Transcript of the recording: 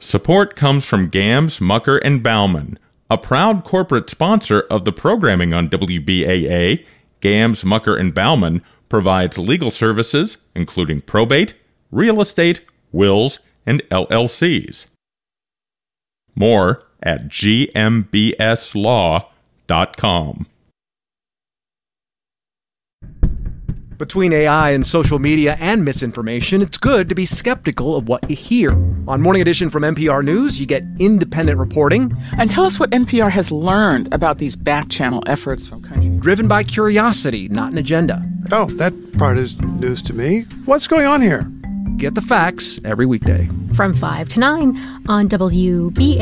Support comes from Gams, Mucker, and Bauman, a proud corporate sponsor of the programming on WBAA. Gams, Mucker, and Bauman provides legal services, including probate, real estate, wills, and LLCs. More at gmbslaw.com. Between AI and social media and misinformation, it's good to be skeptical of what you hear. On Morning Edition from NPR News, you get independent reporting. And tell us what NPR has learned about these back-channel efforts from countries. Driven by curiosity, not an agenda. Oh, that part is news to me. What's going on here? Get the facts every weekday. From 5 to 9 on WBAA.